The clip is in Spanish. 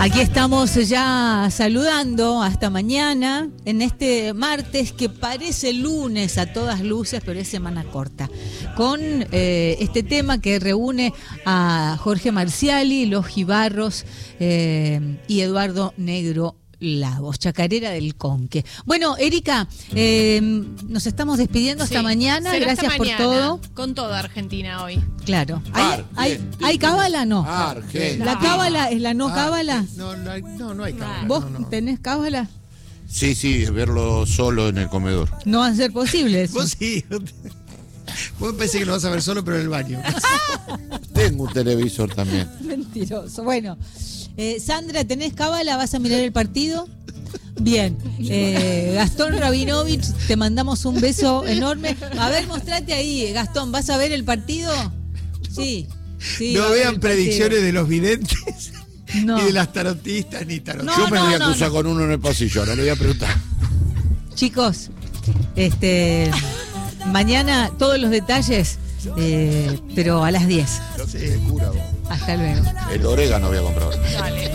Aquí estamos ya saludando hasta mañana en este martes que parece lunes a todas luces, pero es semana corta, con este tema que reúne a Jorge Marciali, Los Gibarros y Eduardo Negro Lagos, Chacarera del Conque. Bueno, Erika, nos estamos despidiendo hasta mañana. Gracias hasta mañana, por todo. Con toda Argentina hoy. Claro. ¿Hay cábala? No. ¿La cábala es la no cábala? No hay cábala. ¿Vos tenés cábala? Sí, verlo solo en el comedor. No va a ser posible eso. Vos sí. Vos pensé que lo vas a ver solo, pero en el baño. Tengo un televisor también. Mentiroso. Bueno, Sandra, ¿tenés cábala? ¿Vas a mirar el partido? Bien. Gastón Rabinovich, te mandamos un beso enorme. A ver, mostrate ahí, Gastón, ¿vas a ver el partido? Sí. No vean predicciones de los videntes, no. Ni de las tarotistas, ni tarotistas. Yo me voy a cruzar con uno en el pasillo, ahora le voy a preguntar. Chicos, mañana todos los detalles, pero a las 10. Yo soy el cura, vos. Hasta luego. El orégano voy a comprar. Dale.